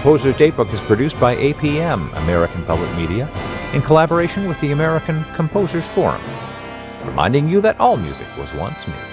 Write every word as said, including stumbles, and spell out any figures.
Composer's Datebook is produced by A P M, American Public Media, in collaboration with the American Composers Forum, reminding you that all music was once music.